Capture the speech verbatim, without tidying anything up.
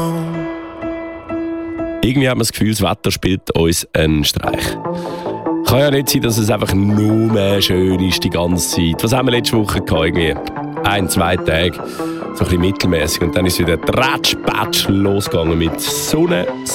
Irgendwie hat man das Gefühl, das Wetter spielt uns einen Streich. Kann ja nicht sein, dass es einfach nur mehr schön ist die ganze Zeit. Was haben wir letzte Woche gehabt? Irgendwie ein, zwei Tage, so ein bisschen mittelmäßig. Und dann ist wieder Tratsch-Patsch losgegangen mit Sonne,